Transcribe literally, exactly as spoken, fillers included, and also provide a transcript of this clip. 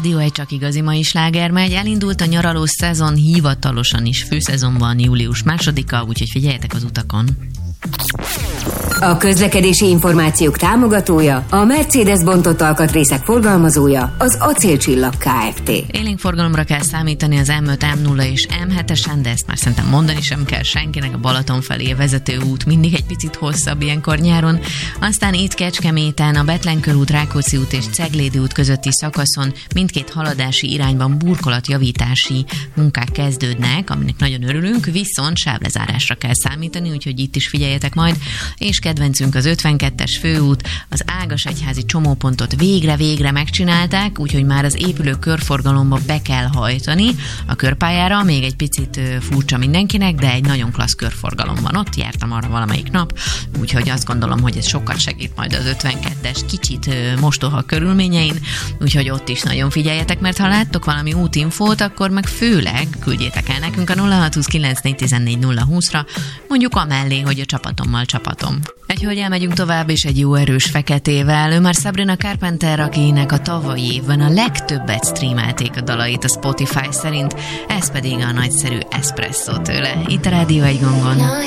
Rádió egy csak igazi mai sláger megy. Elindult a nyaraló szezon, hivatalosan is főszezonban július másodika, úgyhogy figyeljetek az utakon. A közlekedési információk támogatója, a Mercedes bontott alkatrészek forgalmazója, az Acélcsillag Kft. Élénk forgalomra kell számítani az em öt, em nulla és em hetesen, de ezt már szerintem mondani sem kell senkinek, a Balaton felé vezető út mindig egy picit hosszabb ilyenkor nyáron. Aztán itt Kecskeméten, a Bethlen körút, Rákóczi út és Ceglédi út közötti szakaszon mindkét haladási irányban burkolatjavítási munkák kezdődnek, aminek nagyon örülünk, viszont sávlezárásra kell számítani, úgyhogy itt is figyeljetek majd. És kedvencünk az ötvenkettes főút, az Ágasegyházi csomópontot végre-végre megcsinálták, úgyhogy már az épülő körforgalomba be kell hajtani a körpályára, még egy picit furcsa mindenkinek, de egy nagyon klassz körforgalom van ott, jártam arra valamelyik nap, úgyhogy azt gondolom, hogy ez sokat segít majd az ötvenkettes kicsit mostoha körülményein, úgyhogy ott is nagyon figyeljetek, mert ha láttok valami útinfót, akkor meg főleg küldjétek el nekünk a nulla hat kilenc négy tizennégy nulla húszra, mondjuk amellé, hogy a csapatommal csapatom. Egy hölgyel megyünk tovább, és egy jó erős feketével. Ő már Sabrina Carpenter, akinek a tavalyi évben a legtöbbet streamelték a dalait a Spotify szerint, ez pedig a nagyszerű Espresso tőle. Itt a Rádió egy gongon.